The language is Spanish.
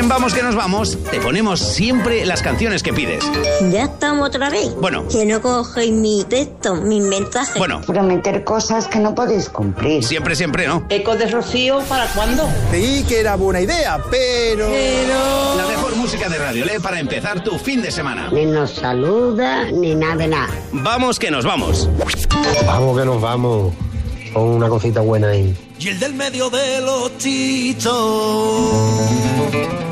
En Vamos que nos vamos, te ponemos siempre las canciones que pides. ¿Ya estamos otra vez? Bueno. Que no cogéis mi texto, mis mensajes. Bueno. Prometer cosas que no podéis cumplir. Siempre, ¿no? ¿Eco de Rocío para cuándo? Creí que era buena idea, pero... La mejor música de Radio Le para empezar tu fin de semana. Ni nos saluda, ni nada de nada. Vamos que nos vamos. Vamos que nos vamos. Con una cosita buena ahí. Y el del medio de los chichos.